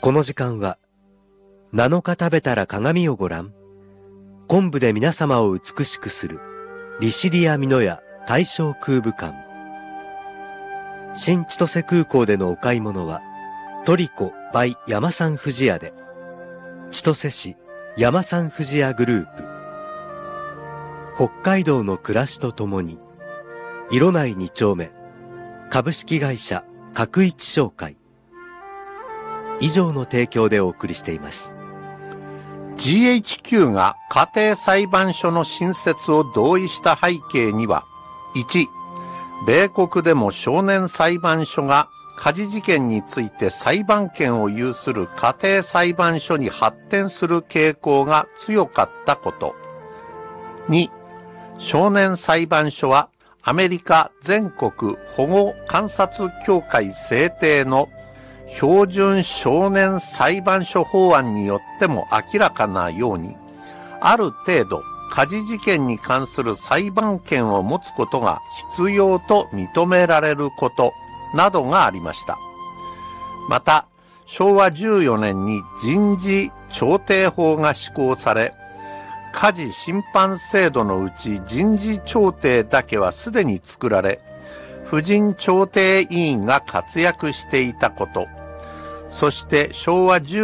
この時間は、7日食べたら鏡をご覧、昆布で皆様を美しくする、利尻屋美濃屋大正空武館。新千歳空港でのお買い物は、トリコ by 山産富士屋で、千歳市山産富士屋グループ。北海道の暮らしとともに、色内2丁目、株式会社角一商会。以上の提供でお送りしています。 GHQ が家庭裁判所の新設を同意した背景には、1、米国でも少年裁判所が家事事件について裁判権を有する家庭裁判所に発展する傾向が強かったこと。2、少年裁判所はアメリカ全国保護観察協会制定の標準少年裁判所法案によっても明らかなように、ある程度家事事件に関する裁判権を持つことが必要と認められることなどがありました。また、昭和14年に人事調停法が施行され、家事審判制度のうち人事調停だけはすでに作られ、婦人調停委員が活躍していたこと、そして昭和